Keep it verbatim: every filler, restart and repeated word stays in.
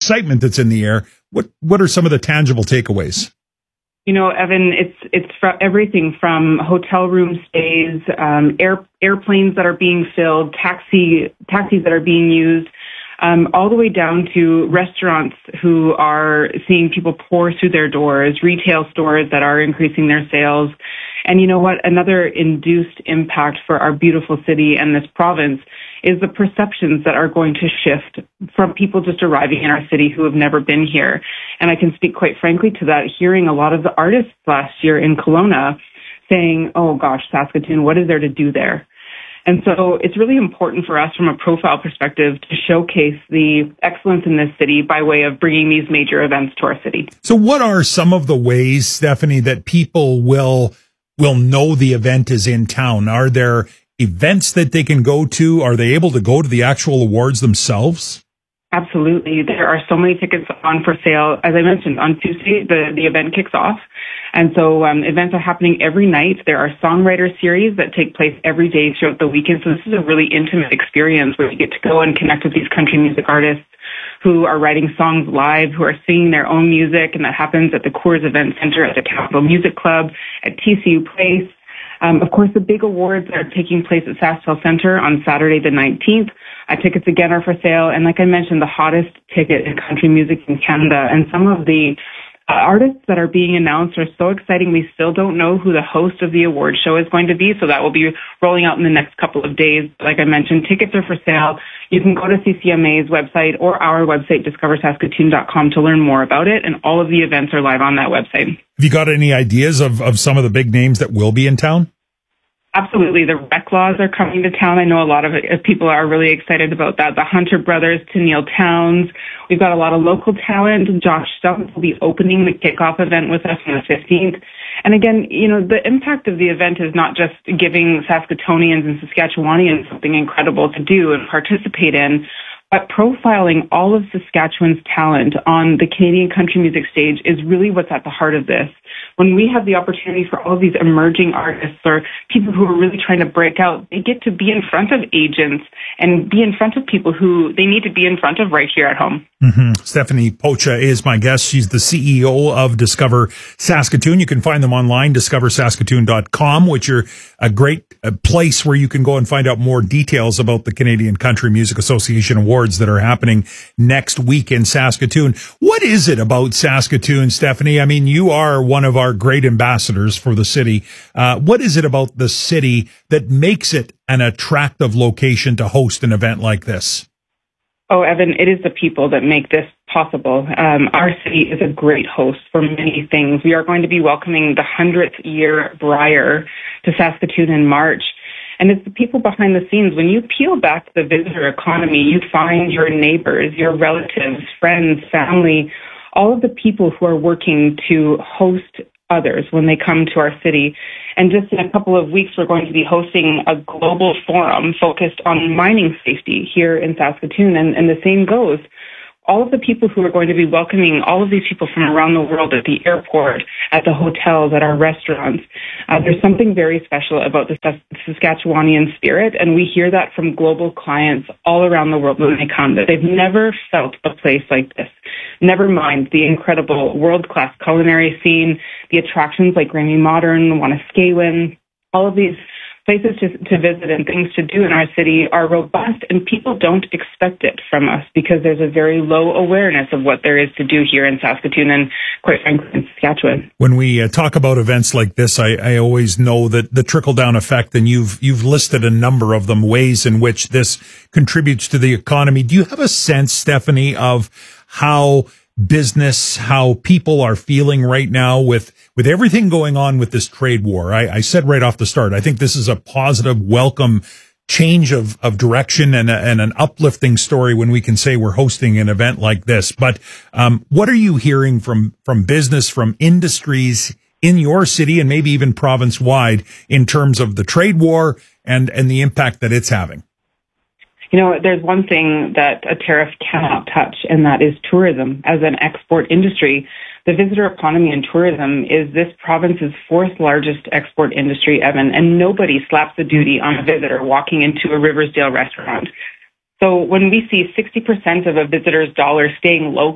excitement that's in the air. What what are some of the tangible takeaways? You know, Evan, it's it's fr- everything from hotel room stays, um, air, airplanes that are being filled, taxi taxis that are being used, um, all the way down to restaurants who are seeing people pour through their doors, retail stores that are increasing their sales. And you know what? Another induced impact for our beautiful city and this province is the perceptions that are going to shift from people just arriving in our city who have never been here. And I can speak quite frankly to that, hearing a lot of the artists last year in Kelowna saying, oh gosh, Saskatoon, what is there to do there? And so it's really important for us from a profile perspective to showcase the excellence in this city by way of bringing these major events to our city. So what are some of the ways, Stephanie, that people will will know the event is in town? Are there events that they can go to? Are they able to go to the actual awards themselves? Absolutely. There are so many tickets on for sale. As I mentioned, on Tuesday, the, the event kicks off. And so um, events are happening every night. There are songwriter series that take place every day throughout the weekend. So this is a really intimate experience where you get to go and connect with these country music artists who are writing songs live, who are singing their own music. And that happens at the Coors Event Center, at the Capital Music Club, at T C U Place. Um, of course, the big awards are taking place at SaskTel Center on Saturday the nineteenth. Uh, tickets again are for sale. And like I mentioned, the hottest ticket in country music in Canada. And some of the uh, artists that are being announced are so exciting. We still don't know who the host of the award show is going to be. So that will be rolling out in the next couple of days. Like I mentioned, tickets are for sale. You can go to C C M A's website or our website, discover saskatoon dot com, to learn more about it. And all of the events are live on that website. Have you got any ideas of, of some of the big names that will be in town? Absolutely. The Rec Laws are coming to town. I know a lot of people are really excited about that. The Hunter Brothers, Tennille Towns. We've got a lot of local talent. Josh Stumpf will be opening the kickoff event with us on the fifteenth. And again, you know, the impact of the event is not just giving Saskatoonians and Saskatchewanians something incredible to do and participate in, but profiling all of Saskatchewan's talent on the Canadian country music stage is really what's at the heart of this. When we have the opportunity for all of these emerging artists or people who are really trying to break out, they get to be in front of agents and be in front of people who they need to be in front of right here at home. Mm-hmm. Stephanie Pocha is my guest. She's the C E O of Discover Saskatoon. You can find them online, discover saskatoon dot com, which are a great uh, place where you can go and find out more details about the Canadian Country Music Association Awards that are happening next week in Saskatoon. What is it about Saskatoon, Stephanie? I mean, you are one of our great ambassadors for the city. Uh, what is it about the city that makes it an attractive location to host an event like this? Oh, Evan, it is the people that make this possible. Um, our city is a great host for many things. We are going to be welcoming the hundredth year Briar to Saskatoon in March. And it's the people behind the scenes. When you peel back the visitor economy, you find your neighbors, your relatives, friends, family, all of the people who are working to host others when they come to our city. And just in a couple of weeks, we're going to be hosting a global forum focused on mining safety here in Saskatoon. And, and the same goes. All of the people who are going to be welcoming all of these people from around the world at the airport, at the hotels, at our restaurants. Uh, there's something very special about the Saskatchewanian spirit, and we hear that from global clients all around the world when they come, that they've never felt a place like this. Never mind the incredible world-class culinary scene, the attractions like Grammy Modern, Wanuskewin, all of these places to, to visit and things to do in our city are robust, and people don't expect it from us because there's a very low awareness of what there is to do here in Saskatoon and, quite frankly, in Saskatchewan. When we uh, talk about events like this, I, I always know that the trickle-down effect, and you've you've listed a number of them, ways in which this contributes to the economy. Do you have a sense, Stephanie, of how business, how people are feeling right now with with everything going on with this trade war? I, I said right off the start, I think this is a positive, welcome change of, of direction and, a, and an uplifting story when we can say we're hosting an event like this. But um, what are you hearing from from business, from industries in your city and maybe even province-wide in terms of the trade war and, and the impact that it's having? You know, there's one thing that a tariff cannot touch, and that is tourism. As an export industry, the visitor economy and tourism is this province's fourth largest export industry, Evan, and nobody slaps the duty on a visitor walking into a Riversdale restaurant. So when we see sixty percent of a visitor's dollar staying local,